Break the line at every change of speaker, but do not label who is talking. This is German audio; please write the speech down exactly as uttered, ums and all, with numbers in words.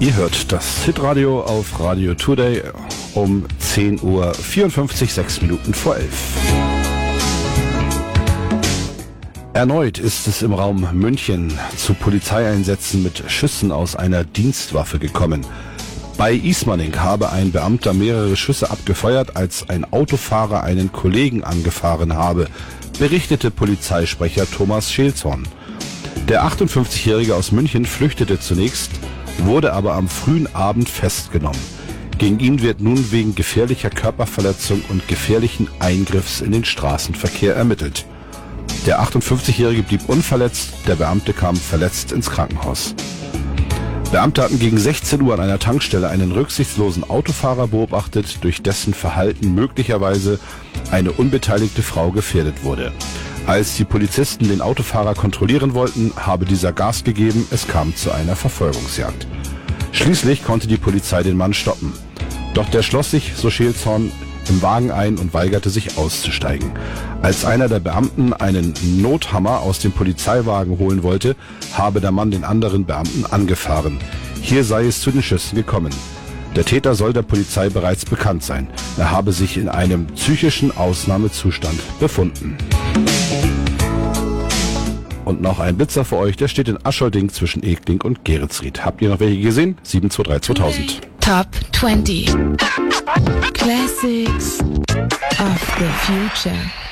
Ihr hört das Hitradio auf Radio Today um zehn Uhr vierundfünfzig, sechs Minuten vor elf. Erneut ist es im Raum München zu Polizeieinsätzen mit Schüssen aus einer Dienstwaffe gekommen. Bei Ismaning habe ein Beamter mehrere Schüsse abgefeuert, als ein Autofahrer einen Kollegen angefahren habe, berichtete Polizeisprecher Thomas Scheelzorn. Der achtundfünfzigjährige aus München flüchtete zunächst, wurde aber am frühen Abend festgenommen. Gegen ihn wird nun wegen gefährlicher Körperverletzung und gefährlichen Eingriffs in den Straßenverkehr ermittelt. Der achtundfünfzigjährige blieb unverletzt, der Beamte kam verletzt ins Krankenhaus. Beamte hatten gegen sechzehn Uhr an einer Tankstelle einen rücksichtslosen Autofahrer beobachtet, durch dessen Verhalten möglicherweise eine unbeteiligte Frau gefährdet wurde. Als die Polizisten den Autofahrer kontrollieren wollten, habe dieser Gas gegeben, es kam zu einer Verfolgungsjagd. Schließlich konnte die Polizei den Mann stoppen. Doch der schloss sich, so Scheelzorn, im Wagen ein und weigerte sich auszusteigen. Als einer der Beamten einen Nothammer aus dem Polizeiwagen holen wollte, habe der Mann den anderen Beamten angefahren. Hier sei es zu den Schüssen gekommen. Der Täter soll der Polizei bereits bekannt sein. Er habe sich in einem psychischen Ausnahmezustand befunden. Und noch ein Blitzer für euch, der steht in Ascholding zwischen Egling und Geretsried. Habt ihr noch welche gesehen? sieben zwei drei zweitausend.
Top twenty Classics of the Future.